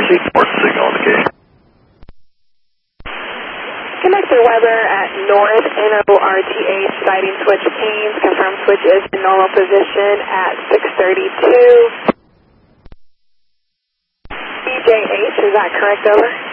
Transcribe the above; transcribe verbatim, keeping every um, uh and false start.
Port signal indication. Connector Weber at North N O R T H, sighting switch Keynes. Confirm switch is in normal position at six thirty-two. B J H, is that correct, over?